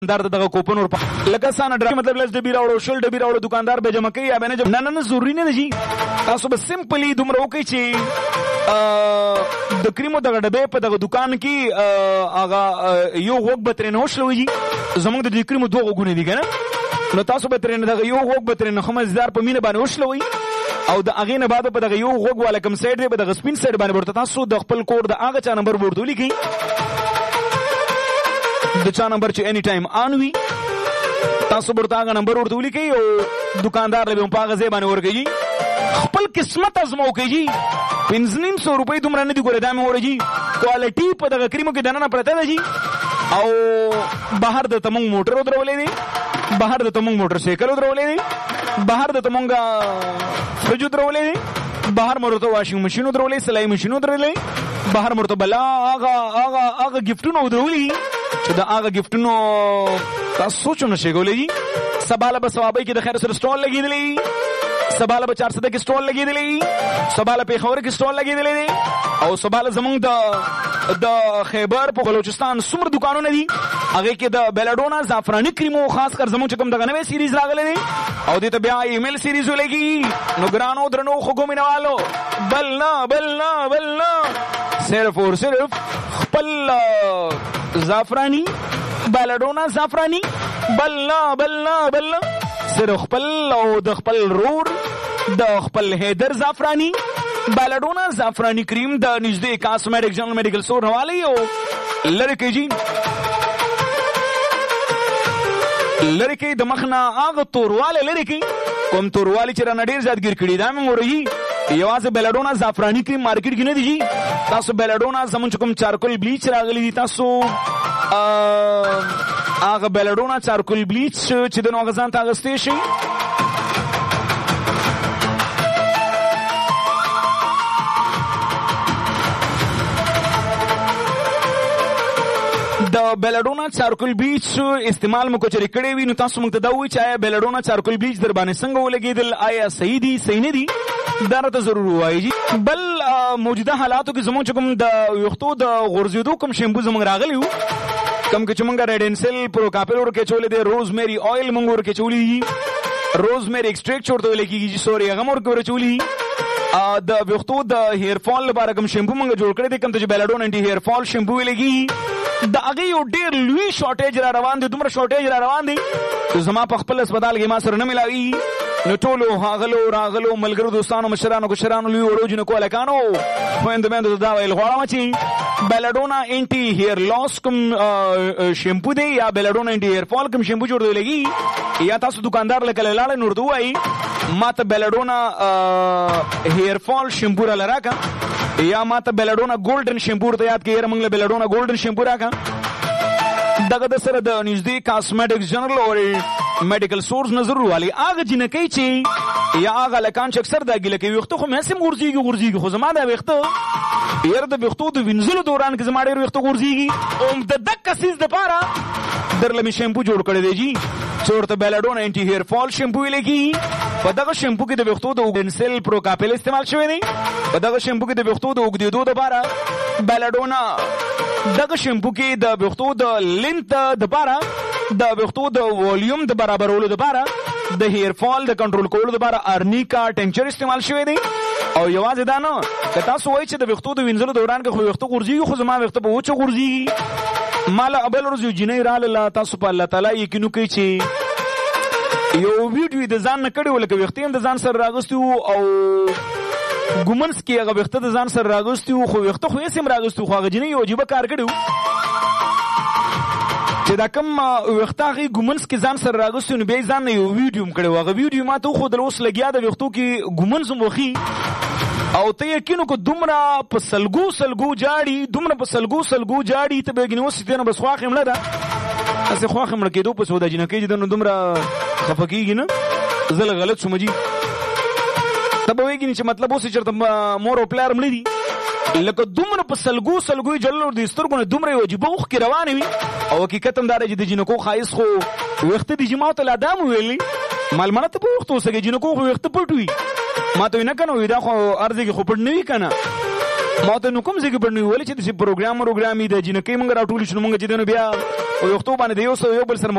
دار دغه کوپن ور لکه سانه ډرا مطلب لږ ډبی راوړو شل ډبی راوړو دکاندار به جمع کوي یا به نه نه ضروري نه دی تاسو به سمپلی دومره وکړئ چې د کریمو دغه ډبې په دغه دکان کې هغه یو غوږ به ترې نه وشلوي زمونږ د کریمو دوه غوږونه دي که نه نو تاسو به ترې دغه یو غوږ به ترې نه ښه مزدار په مینه باندې وشلوئ او د هغې نه بعد په دغه یو غوږ والا کوم سایډ دی په دغه سپین سایډ باندې ورته تاسو د خپل کور د هغه چا نمبر ورته ولیکئ د چا نمبر چې اني ټایم آن وي تاسو ورته هغه نمبر ورته ولیکئ او دکاندار له به په هغه ځای باندې ورکوي خپل قسمت ازمو کوي 500 روپۍ دومره نه دي ګوره دا مې وره کوالټي په دغه کریمو کې دننه پرته ده جي او بهر د تمونږ موټر ودرولې دي بهر د تمونږ موټر سایکل ودرولې دي بهر د تمونږ فرج ودرولې دي بهر مرته واشنګ ماشین ودرولې سلای ماشین ودرولې بهر مرته بلا هغه گیفټونو ودرولې چې دا هغه گیفټونو تاسو سوچو نشئ کولی جي سباله به ثوابۍ کې د خیر سره سټال لګېدلی سباله به 400 کې سټال لګېدلی سباله پیښور کې سټال لګېدلی دی او سباله زمونږ د خیبر په بلوچستان څومره دکانونه دي هغې کې د بیلاډونا زعفراني کریمو خاص کر زمونږ چې کوم دغه نوی سیریز راغلی دی او دې ته بیا ایمیل سیریز ولګي نو ګرانو درنو خوږو مینوالو بل نه صرف اور صرف خپل زعفرانی بیلاډونا زعفرانی بل نه صرف خپل او د خپل رور د خپل حیدر زعفرانی بیلاډونا زعفرانی کریم د نږدې کاسمیټک جنرل میډیکل سٹور حواله او لری کې د مخنه هغه تورواله لری کې کوم توروالی چې را نډیر زیات ګیر کړي دا مې ورغی یوازې بیلاډونا زعفرانی کریم مارکیټ کې نه دی تاسو بیلاډونا زمونږ کوم چارکول بلیچ راغلی دي تاسو هغه بیلاډونا چارکول بلیچ چې د نو غزان ته اغستې شي د بیلاډونا چارکول بلیچ استعمال مو کوچري کړی وي نو تاسو موږ ته دا وایي چې آیا بیلاډونا چارکول بلیچ در باندې څنګه ولګېدل آیا صحیح دي صحیح نه دي دا راته ضرور ووایي جي بل موجوده حالاتو کې زموږ چې کوم د ویښتو د غورځېدو کوم شیمپو زموږ راغلی وو کم کې چې مونږ ریډ انسل پروکاپل ورکې چولې دی روزمیری آیل مونږ ورکې چولې دي روزمیری ایکسټریکټ ورته ویل کېږي جي سوري هغه مونږ ورکې چولې د ویښتو د هیر فال لپاره کوم شیمپو مونږ جوړ کړی دی کوم چې بیلاډون انټي هیر فال شیمپو ویل کېږي د هغې یو ډېر لوی شارټیج را روان دی دومره شارټیج را روان دی چې زما په خپل هسپتال کې ما سره نه ملاوي نو ټولو هاغلو راغلو ملګرو دوستانو مشرانو کشرانو لوی وړو جنکو هلکانو خویندو میندو ته دا ویل غواړم چې بیلاډونا انټي هیر لاس کوم شیمپو دی یا بیلاډونا انټي هیر فال کوم شیمپو جوړ دی لګي یا تاسو دکاندار لکه لاړه نور ته وایي ما ته بیلاډونا هیر فال شیمپو را لراکا یا ما ته بیلاډونا ګولډن شیمپو ته یاد کې موږ له بیلاډونا ګولډن شیمپو راکا دغه د سره د نږدې کاسمیټک جنرل او میډیکل سورس نظر والی هغه جنکۍ چې یا هغه لکان چې اکثر دا ګیله کوي ویښته خو مې هسې غورځېږي خو زما دا ویښته یاره د ویښتو د وینځلو دوران کې زما ډېر ویښته غورځېږي او د دقه څیز دپاره درله مې شیمپو جوړ کړی دی جي چې ورته بیلاډونا انټي هیر فال شیمپو ویلی کېږي په دغه شیمپو کې د ویښتو د اوګډنسل پروکاپل استعمال شوی دی په دغه شیمپو کې د ویښتو د اوږدېدو دپاره بیلاډونا دغه شیمپو کې د ویښتو د لینت دپاره د ویښتو د والیوم د برابرولو دپاره د هیر فال د کنټرول کولو دپاره ارنیکا ټینکچر استعمال شوی دی او یوازې دا نه که تاسو وایئ چې د ویښتو د وینځلو دوران کې خو ویښته غورځېږي خو زما ویښته په وچو غورځېږي ما له بل ورځ یو جینۍ راغله تاسو په الله تعالی یقین وکړئ چې یو ویډیو د ځان نه کړی و لکه ویښته یې د ځان سره راغوستي وو او ګومنس کې هغه ویښته د ځان سره راغوستي وو خو ویښته خو یې هم راغوستي وو خو هغه جینۍ یو عجیبه کار کړی و چې دا کوم ویښته هغې ګومنس کې ځان سره راغوستي نو بیا یې ځان نه یو ویډیو هم کړی و هغه ویډیو ما ته وښودل اوس لګیا د ویښتو کې ګومنس هم وښي او ته یقین وکړه دومره په سلګو جاړي دومره په سلګو جاړي ته به یې ګینې اوس دې نه بس خواښې مړه ده هسې خواښې مړه کېدو پسې و دا جینکۍ چې ده نو دومره خفه کېږي نه زه له غلط شوم جي ته به وایي چې مطلب اوس چېرته مور او پلار مړه دي لکه دومره په سلګو یې جلل د سترګو نه دومره یو عجیبه اوښکې روانې وي او حقیقت هم دا دی چې د جینکو ښایست خو ویښته دي چې ما ورته لا دا مو ویلي مالمنه ته په ویښته اوسېږې جینکو خو ویښته پټ وي ما ته وي نه که نه وي دا خو هر ځای کې خو پټ نه وي که نه ما ته نو کوم ځای کې پټ نه وي ولې چې داسې پروګرام د جینکۍ موږ راټولې شو نو موږ چې دی نو بیا په ویښتو باندې د یو بل سره